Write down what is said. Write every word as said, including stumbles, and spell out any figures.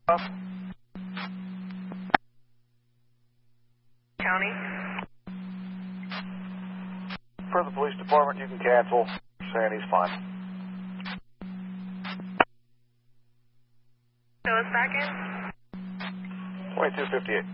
Up. County. For the police department, you can cancel. Sandy's fine. Fill us back in. twenty-two fifty-eight.